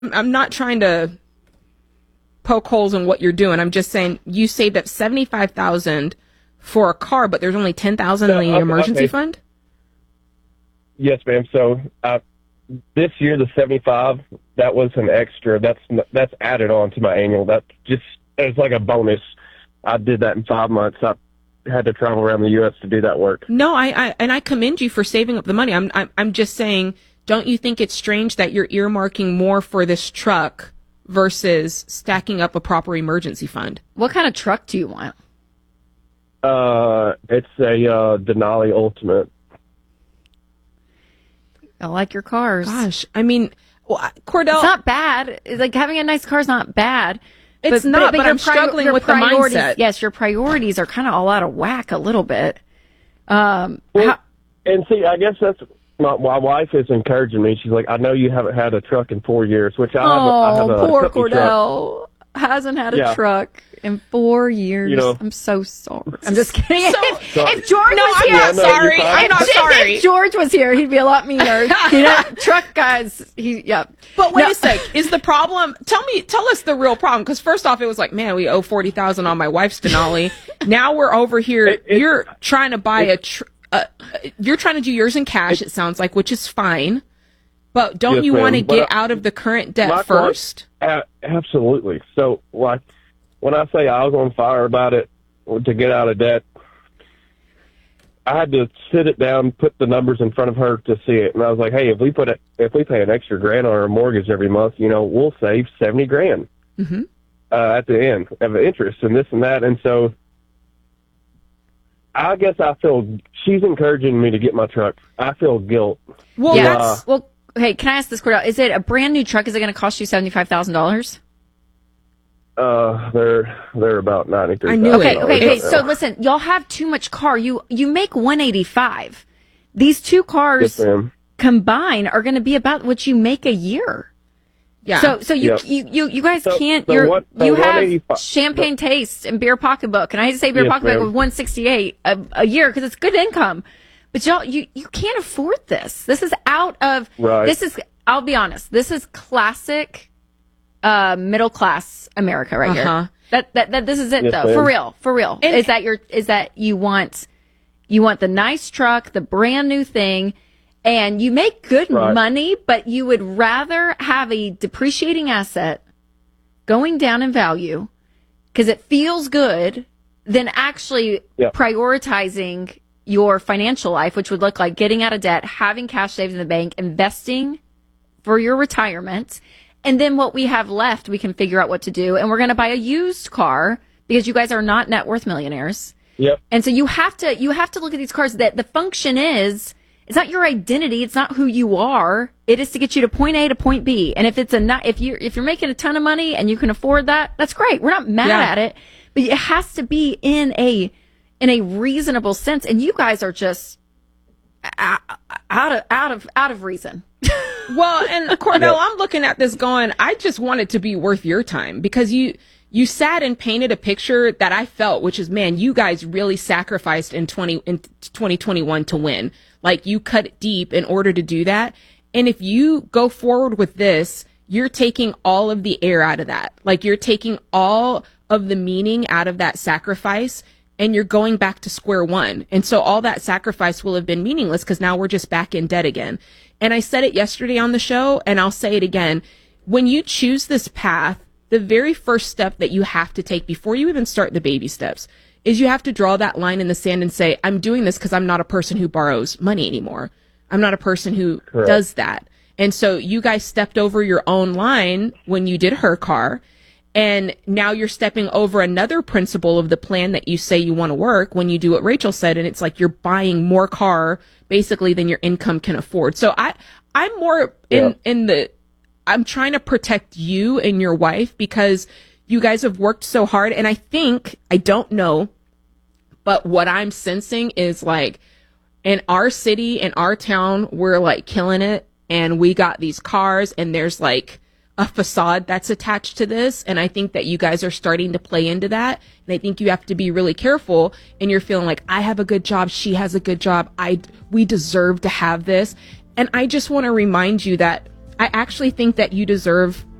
I'm not trying to poke holes in what you're doing. I'm just saying you saved up 75,000 for a car, but there's only 10,000 in the emergency fund. Yes, ma'am. So this year, the 75, that was an extra. That's added on to my annual. That just it's like a bonus. I did that in 5 months. I had to travel around the U.S. to do that work. No, I commend you for saving up the money. I'm just saying, don't you think it's strange that you're earmarking more for this truck versus stacking up a proper emergency fund? What kind of truck do you want? It's a Denali Ultimate. I like your cars. Gosh, I mean, Cordell, it's not bad. It's like having a nice car is not bad. It's not, but I'm struggling with the mindset. Yes, your priorities are kind of all out of whack a little bit. And see, I guess that's my wife is encouraging me. She's like, I know you haven't had a truck in 4 years, which I have a poor Cordell hasn't had a truck in 4 years. You know, I'm so sorry. I'm just kidding. If George no, was I'm here, not sorry. I'm not sorry. If George was here, he'd be a lot meaner. Truck guys. But wait a sec. Is the problem? Tell us the real problem. Because first off, it was like, man, we owe 40,000 on my wife's Denali. Now we're over here. You're trying to buy you're trying to do yours in cash. It sounds like, which is fine. But don't you want to get out of the current debt first? Absolutely. So, like, when I say I was on fire about it to get out of debt, I had to sit it down, put the numbers in front of her to see it, and I was like, "Hey, if we pay an extra grand on our mortgage every month, we'll save $70,000 at the end of the interest and this and that." And so, I guess I feel she's encouraging me to get my truck. I feel guilt. Well, hey, can I ask this, Cordell? Is it a brand new truck? Is it going to cost you $75,000? They're about 93. I knew it. Okay. So listen, y'all have too much car. You make 185. These two cars combined are going to be about what you make a year. Yeah. So you guys can't. You have champagne taste and beer pocketbook, and I hate to say beer pocketbook with 168 a year because it's good income, but y'all you can't afford this. This is out of. Right. This is. I'll be honest. This is classic. Middle class America right here. That this is it though. Ma'am. For real. Is that you want the nice truck, the brand new thing, and you make good money, but you would rather have a depreciating asset going down in value because it feels good than actually prioritizing your financial life, which would look like getting out of debt, having cash saved in the bank, investing for your retirement. And then what we have left, we can figure out what to do. And we're going to buy a used car because you guys are not net worth millionaires. Yep. And so you have to look at these cars that the function is, it's not your identity. It's not who you are. It is to get you to point A to point B. And if you're making a ton of money and you can afford that, that's great. We're not mad at it, but it has to be in a reasonable sense. And you guys are just out of reason. Well, and Cordell, I'm looking at this going, I just want it to be worth your time because you sat and painted a picture that I felt, which is, man, you guys really sacrificed in 2021 to win. Like you cut deep in order to do that. And if you go forward with this, you're taking all of the air out of that. Like you're taking all of the meaning out of that sacrifice and you're going back to square one. And so all that sacrifice will have been meaningless because now we're just back in debt again. And I said it yesterday on the show, and I'll say it again. When you choose this path, the very first step that you have to take before you even start the baby steps is you have to draw that line in the sand and say, I'm doing this because I'm not a person who borrows money anymore. I'm not a person who does that. And so you guys stepped over your own line when you did her car. And now you're stepping over another principle of the plan that you say you want to work when you do what Rachel said. And it's like you're buying more car basically than your income can afford. So I'm more I'm trying to protect you and your wife because you guys have worked so hard. And I don't know, but what I'm sensing is like in our city, in our town, we're like killing it. And we got these cars and there's like a facade that's attached to this. And I think that you guys are starting to play into that. And I think you have to be really careful. And you're feeling like, I have a good job. She has a good job. We deserve to have this. And I just want to remind you that I actually think that you deserve